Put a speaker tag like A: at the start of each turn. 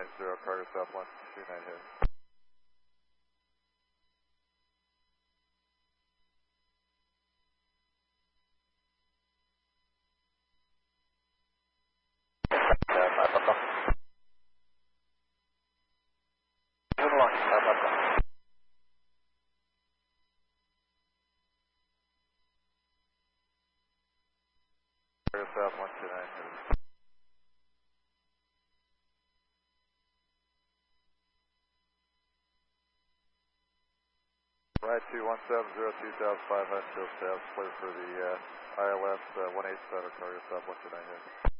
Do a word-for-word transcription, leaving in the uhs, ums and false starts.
A: nine zero, cargo south one two nine heading. Move along, up, up, up. Cargo south one two nine heading. Ride two one seven zero two thousand five hundred, still status clear for the uh, I L S uh, one eight seven, cargo south one two nine heading.